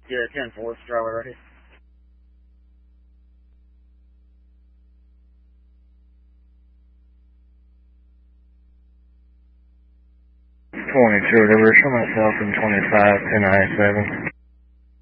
Yeah, 10-4, Strawberry ready. 22, deliver, show myself in 25, 10 I-7.